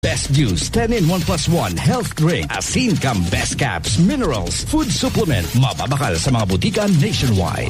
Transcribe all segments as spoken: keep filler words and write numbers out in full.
Best Juice ten in one plus one Health Drink. Asin Cam Best Caps Minerals Food Supplement. Mababakal sa mga butika nationwide.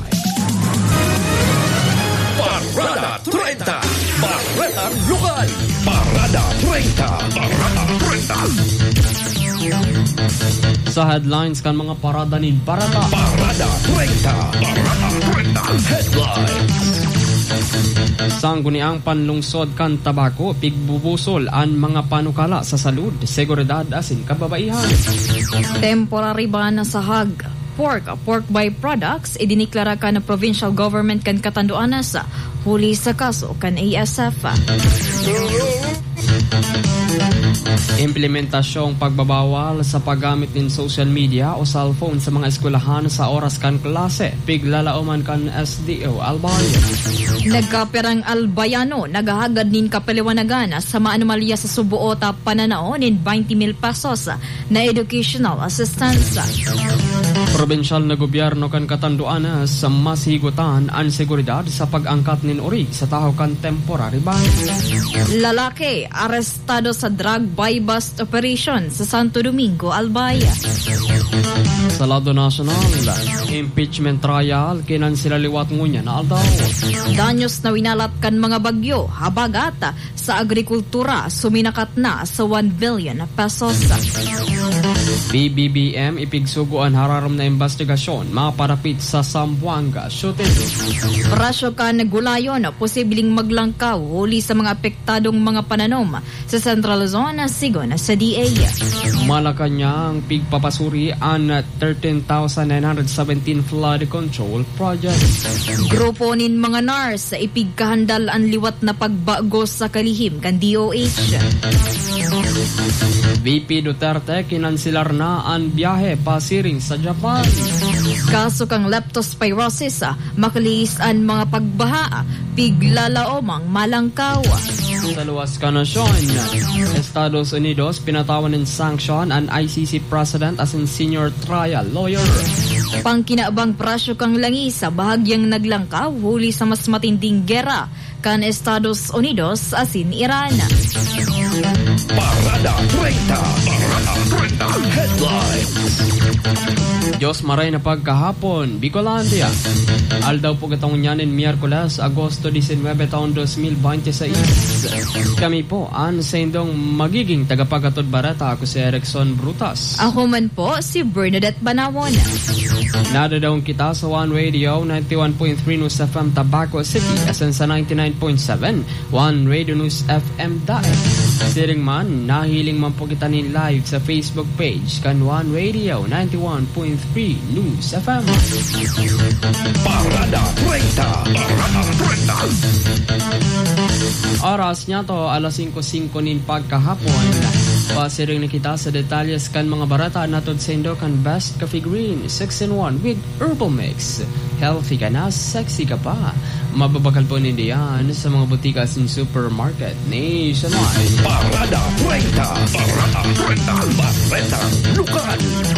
Parada thirty. Parada Lokal. Parada thirty. Parada thirty. Sa headlines kan mga parada ni Parada. Parada thirty. Parada thirty. Headlines. Sangguniang panlungsod kan tabako, pigbubusol ang mga panukala sa salud, seguridad asin kababaihan. Temporary ban sa hag, pork, pork byproducts, idiniklara ka na provincial government kan katanduanan sa huli sa kaso kan A S F. Implementasyong pagbabawal sa paggamit ng social media o cellphone sa mga eskwelahan sa oras kan klase, piglalauman kan S D O Albay. Nagkaperang Albayano, nagahagad nin kapaliwanagan sa maanomalya sa subuota pananao nin twenty mil pesos na educational assistance. Provincial na gobyerno kan katanduan sa mas higutan ang seguridad sa pag-angkat nin uri sa tao kan temporary ban. Lalaki, arestado sa drug buy-bust operation sa Santo Domingo, Albaya. Sa lado national, impeachment trial kinansila liwat ngunya na aldaw. Danyos na winalat kan mga bagyo, habagata sa agrikultura, suminakat na sa one billion pesos. B B B M ipigsuguan hararam na investigasyon maparapit sa Zamboanga shooting. Rasyo ka nagulayon, posibleng maglangkaw huli sa mga apektadong mga pananom sa Central Zone, sigon sa D A. Malacanang pigpapasuri ang thirteen thousand nine hundred seventeen flood control project. Grupo nin mga N A R S ipigkahandal ang liwat na pagbagos sa kalihim kan D O H. V P Duterte kinansilar na ang biyahe pasiring sa Japan. Kaso kang leptospirosis, makaliis ang mga pagbaha, piglalaomang malangkaw. Sa luwas ka nasyon, Estados Unidos pinatawan ng sanction ang I C C President as in senior trial lawyer. Pangkinabang prasyo kang langis sa bahagyang naglangkaw huli sa mas matinding gera kan Estados Unidos asin Iran. Parada thirty. Parada thirty. Headlines. Diyos maray na pagkahapon, Bicolandia. Aldaw po katong nyanin Miyerkules, Agosto nineteen taon twenty twenty-six. Kami po ang sendong magiging tagapagatod barata. Ako si Erickson Brutas. Ako man po si Bernadette Banawon. Nadadawang kita sa One Radio ninety-one point three News F M Tabaco City, asan sa ninety-nine point seven One Radio News F M Daet. Siring man, nahiling man po kita ni live sa Facebook page kan One Radio ninety-one point three News F M. Parada thirty. Parada thirty. Oras niya to alas five five nin pagkahapon. Pasiring na kita sa detalyes kan mga barata natod sendo kan Best Coffee Green six in one with Herbal Mix. Healthy ka na, sexy ka pa. Mababakal po nindiyan sa mga butika sin supermarket nationwide. Parada thirty. Parada thirty. Parada Lokal.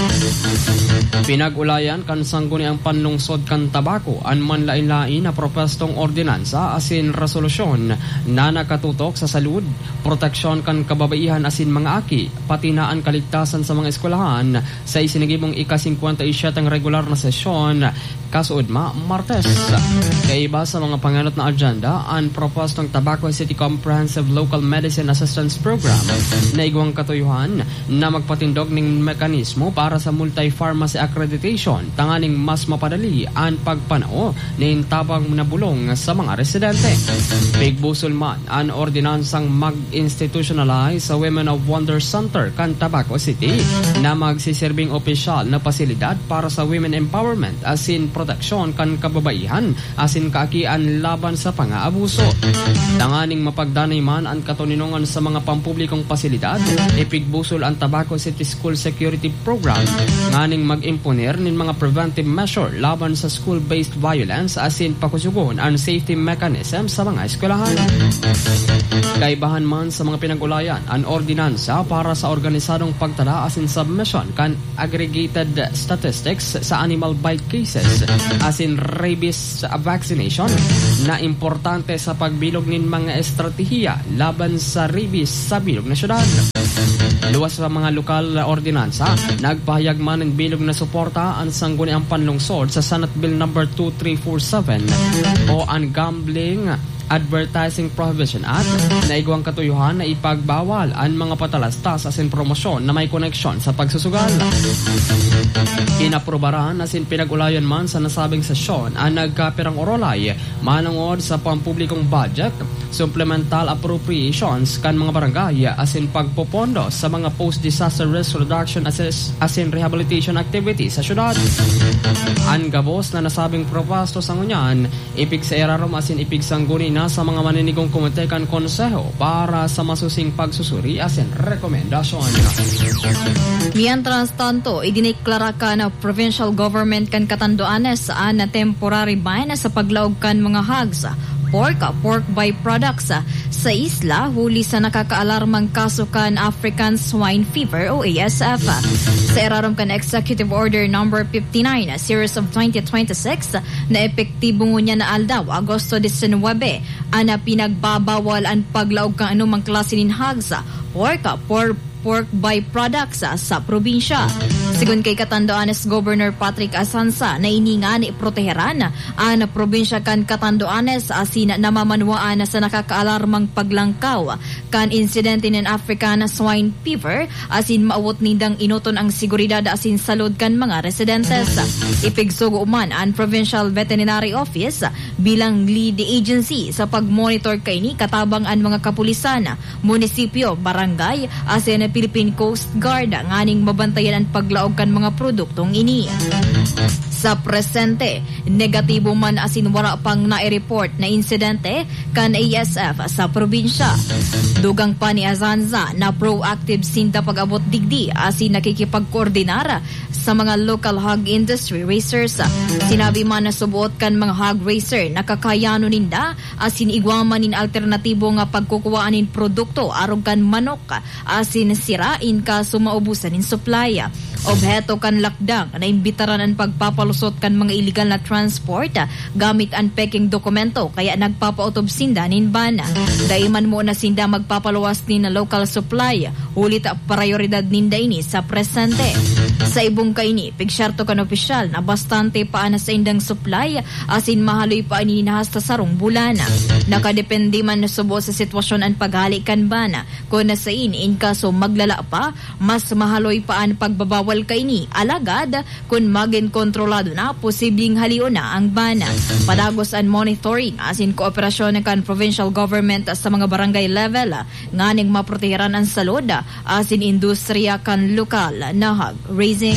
Pinag-ulayan kan sangguni ang panlungsod kan tabako ang manlain-lain na propestong ordinansa asin resolusyon na nakatutok sa salud, proteksyon kan kababaihan asin mga aki, pati na ang kaligtasan sa mga eskwelahan sa isinagibong ika-fifty-seven regular na sesyon kasuod ma Martes. Kaiba sa mga panganot na agenda ang propostong Tabaco City Comprehensive Local Medicine Assistance Program na igwang katuyuhan na magpatindog ng mekanismo para sa multi-pharmacy accreditation tanganing mas mapadali ang pagpanao ng tabang nabulong sa mga residente. Pigbusol man ang ordinansang mag-institutionalize sa Women of Wonder Center kan Tabaco City na magsiserving opisyal na pasilidad para sa women empowerment asin proteksyon kan kababaihan asin kaakian laban sa pang-aabuso. Tanganing mapagdanay man ang katuninongan sa mga pampublikong pasilidad, ipigbusol ang Tabaco City School Security Program nganing mag-imponer nin mga preventive measure laban sa school-based violence asin pakusugon ang safety mechanism sa mga eskwelahan. Kaibahan man man sa mga pinag-ulayan ang ordinansa para sa organisadong pagtala asin submission kan aggregated statistics sa animal bite cases asin rabies vaccination na importante sa pagbilog nin mga estratehiya laban sa rabies sa bilog na syudad. Luwas sa mga lokal na ordinansa, nagpahayag man ng bilog na suporta ang sangguniang panlungsod sa Senate Bill number two three four seven o ang Gambling Advertising Prohibition Act na igwang katuyuhan na ipagbawal ang mga patalastas asin promosyon na may koneksyon sa pagsusugal. Inaprobaran asin pinag-ulayan man sa nasabing sesyon ang nagkapirang orolay manungod sa pampublikong budget, supplemental appropriations kan mga barangay asin pagpopondo sa mga post-disaster risk reduction assess, asin rehabilitation activities sa syudad. Ang gabos na nasabing propasto sa ngunyan, ipig sa erarom asin ipig sangguni na sa mga maninigong komite kan konseho para sa masusing pagsusuri asin rekomendasyon. Mientras tanto, idineklara ka na provincial government kan Catanduanes saan na temporary ban sa paglaog kan mga hogs, pork, pork byproducts sa isla huli sa nakakaalarmang kaso kan African Swine Fever o A S F. Sa erarom kan Executive Order number fifty-nine series of twenty twenty-six na epektibo ngunya na aldaw Agosto nineteen ana pinagbabawal ang paglaog kan anumang klase nin hogs, pork, pork pork byproducts sa, sa probinsya. Sigun kay Catanduanes Governor Patrick Asansa na iningan iproteheran ang probinsya kan Catanduanes asin namamanwaan sa nakakaalarmang paglangkaw kan insidente ng African Swine Fever asin maawot nindang inuton ang seguridad asin salud kan mga residentes. Ipigsugo man ang Provincial Veterinary Office bilang lead agency sa pagmonitor kay ni katabang ang mga kapulisan, munisipyo, barangay asin Philippine Coast Guard nganing mabantayan ang paglaog kan mga produktong ini. Sa presente, negatibo man asin wala pang na-report na insidente kan A S F sa probinsya. Dugang pa ni Azanza na proactive sinta pag-abot digdi asin nakikipagkoordinar sa mga local hog industry racers. Sinabi man na subuot kan mga hog racer nakakayano ninda asin igwaman nin alternatibo nga pagkukuwaanin produkto arog kan manok asin sirain ka sumaubusan nin supply. Obheto kan lakdang na imbitaran ang pagpapalusot kan mga illegal na transport gamit ang peking dokumento kaya nagpapautob sinda nin bana. Daiman mo na sinda magpapaluwas nin na local supply ulit prioridad ninda ini sa presente. Sa ibong kaini, pigsyarto kan opisyal na bastante paana sa indang supply asin mahaloy pa ini nahasta sarong bulana. Nakadepende man na subo sa sitwasyon ang paghalikan bana kung nasa ini in kaso maglala pa, mas mahaloy pa ang pagbabawal kaini alagad kung maging kontrolado na posibleng haliw na ang bana. Padagos ang monitoring asin kooperasyon kan provincial government sa mga barangay level nganing maproteheran ang salud asin industriya kan lokal na hog raising.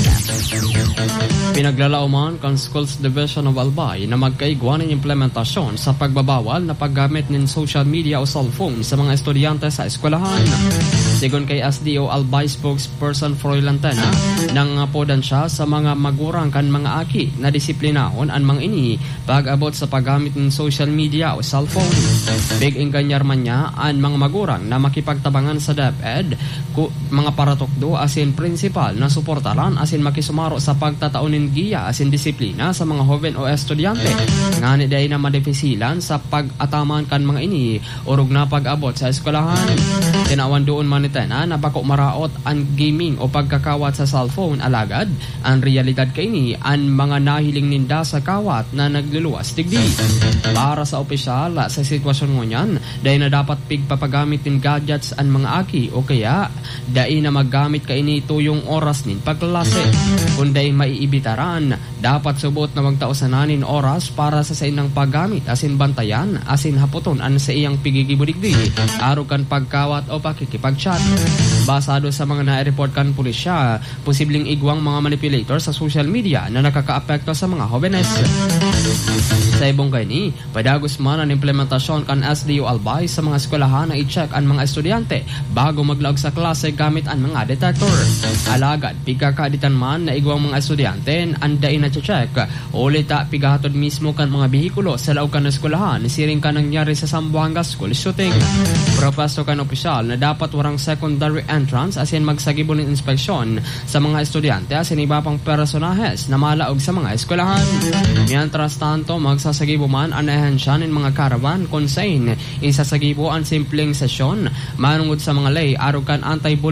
Pinaglalao man kan Schools Division of Albay na magkaigwa ng implementasyon sa pagbabawal na paggamit ng social media o cellphone sa mga estudyante sa eskwelahan. Sigon kay S D O Albay spokesperson Froy Lantena, nang podan siya sa mga magurang kan mga aki na disiplinahon ang mga ini pag-abot sa paggamit ng social media o cellphone. Big inganyar man niya ang mga magurang na makipagtabangan sa DepEd ku, mga paratokdo asin principal na suportaran asin makisumaro sa pagtataunin giya asin disiplina sa mga hoven o estudyante. Ngani day na madefisilan sa pag-ataman kan mga ini urog na pag-abot sa eskwelahan. Tinawan doon man na bako maraot ang gaming o pagkakawat sa cellphone alagad ang realidad kay ni ang mga nahiling ninda sa kawat na nagluluwas digdi. Para sa opisyal sa sitwasyon mo niyan, dahil na dapat pigpapagamit ng gadgets ang mga aki o kaya dahil na maggamit kay ni tuyong oras nin pagklase. Kung dahil maiibitaran, dapat subot na magtausanan oras para sa sa inang paggamit asin bantayan asin haputon an sa iyang pigigibudigdi arukan pagkawat o pakikipagchat. Basado sa mga na-report kan pulisya, posibleng igwang mga manipulator sa social media na nakakaapekto sa mga jóvenes. Sa ibong kayni, padagos man ang implementasyon kan S D U Albay sa mga eskwelahan na i-check ang mga estudyante bago maglaog sa klase gamit ang mga detector. Alagad, pigkakaditan man na igwang mga estudyante anday na check ulit ta pigahatod mismo kan mga behikulo sa laog kan eskwelahan siring ka nangyari sa Zamboanga School shooting. Propasto kan opisyal na dapat warang secondary entrance asin magsagibo ng inspeksyon sa mga estudyante asin iba pang personahes na malaog sa mga eskwelahan. Mientras tanto, magsasagibo man ang ahensya ng mga karavan kung saan isasagibo ang simpleng sesyon manungod sa mga lay arugan anti-bullying